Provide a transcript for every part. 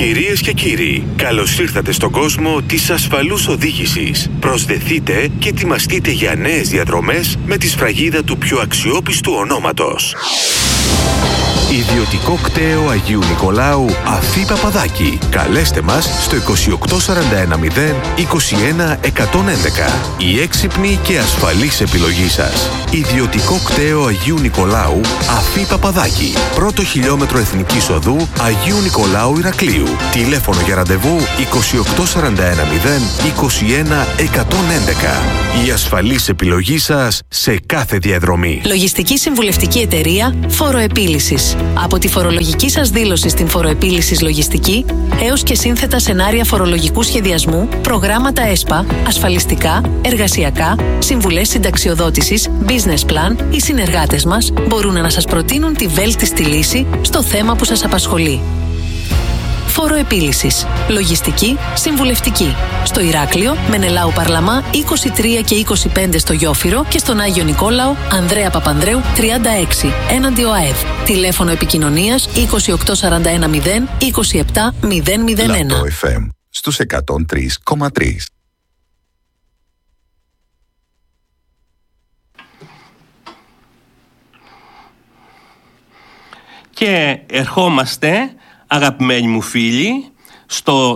Κυρίες και κύριοι, καλώς ήρθατε στον κόσμο της ασφαλούς οδήγησης. Προσδεθείτε και ετοιμαστείτε για νέες διαδρομές με τη σφραγίδα του πιο αξιόπιστου ονόματος. Ιδιωτικό κτέο Αγίου Νικολάου Αφή Παπαδάκη. Καλέστε μας στο 28410 21 111. Η έξυπνη και ασφαλής επιλογή σας. Ιδιωτικό κτέο Αγίου Νικολάου Αφή Παπαδάκη. Πρώτο χιλιόμετρο Εθνικής Οδού Αγίου Νικολάου Ηρακλείου. Τηλέφωνο για ραντεβού 28410 21 111. Η ασφαλής επιλογή σας σε κάθε διαδρομή. Λογιστική συμβουλευτική εταιρεία Φοροεπίλυσης. Από τη φορολογική σας δήλωση στην Φοροεπίλυσης Λογιστική έως και σύνθετα σενάρια φορολογικού σχεδιασμού, προγράμματα ΕΣΠΑ, ασφαλιστικά, εργασιακά, συμβουλές συνταξιοδότησης, business plan, οι συνεργάτες μας μπορούν να σας προτείνουν τη βέλτιστη λύση στο θέμα που σας απασχολεί. Φοροεπίλυσης. Λογιστική, συμβουλευτική. Στο Ηράκλειο, Μενελάου Παρλαμά 23 και 25 στο Γιόφυρο και στον Άγιο Νικόλαο, Ανδρέα Παπανδρέου 36, έναντι ΟΑΕΔ. Τηλέφωνο επικοινωνίας 28410 27 001. Λατό FM στους 103,3. Και ερχόμαστε, αγαπημένοι μου φίλοι, στο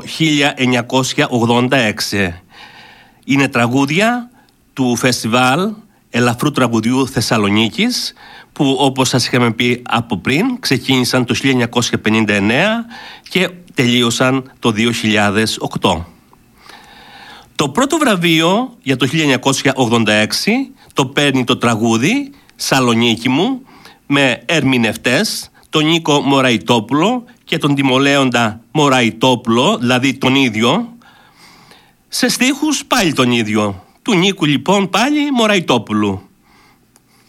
1986. Είναι τραγούδια του φεστιβάλ ελαφρού τραγουδιού Θεσσαλονίκης, που όπως σας είχαμε πει από πριν ξεκίνησαν το 1959 και τελείωσαν το 2008. Το πρώτο βραβείο για το 1986 το παίρνει το τραγούδι «Σαλονίκη μου» με ερμηνευτές τον Νίκο Μωραϊτόπουλο και τον τιμολέοντα Μωραϊτόπουλο, δηλαδή τον ίδιο, σε στίχους πάλι τον ίδιο, του Νίκου λοιπόν πάλι Μωραϊτόπουλου.